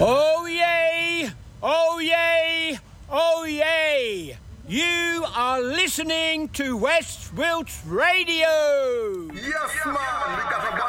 Oh yay! Oh yay! Oh yay! You are listening to West Wilts Radio! Yes, man! We got a